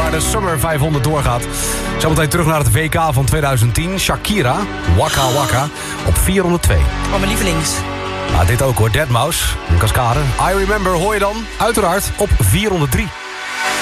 waar de Summer 500 doorgaat. Zometeen terug naar het WK van 2010. Shakira, Waka Waka, op 402. Oh, mijn lievelings. Dit ook hoor, Deadmau5, een Cascade. I Remember hoor je dan, uiteraard, op 403.